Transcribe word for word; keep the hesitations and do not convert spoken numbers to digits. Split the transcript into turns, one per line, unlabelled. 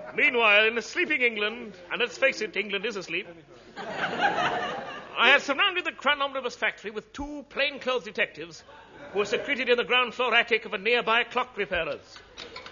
Meanwhile, in sleeping England, and let's face it, England is asleep, I had surrounded the Crown Omnibus factory with two plainclothes detectives who were secreted in the ground floor attic of a nearby clock repairer's.